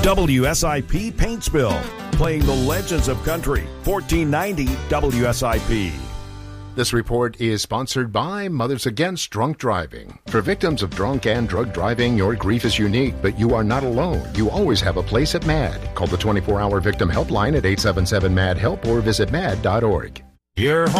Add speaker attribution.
Speaker 1: WSIP Paintsville, playing the legends of country. 1490 WSIP.
Speaker 2: This report is sponsored by Mothers Against Drunk Driving. For victims of drunk and drug driving, your grief is unique, but you are not alone. You always have a place at MAD. Call the 24-hour victim helpline at 877-MAD-HELP or visit mad.org.
Speaker 3: Your